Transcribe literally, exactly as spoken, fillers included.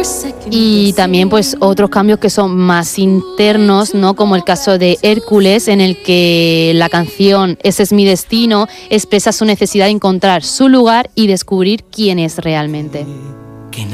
Y también pues otros cambios que son más internos, ¿no? Como el caso de Hércules, en el que la canción Ese es mi destino expresa su necesidad de encontrar su lugar y descubrir quién es realmente.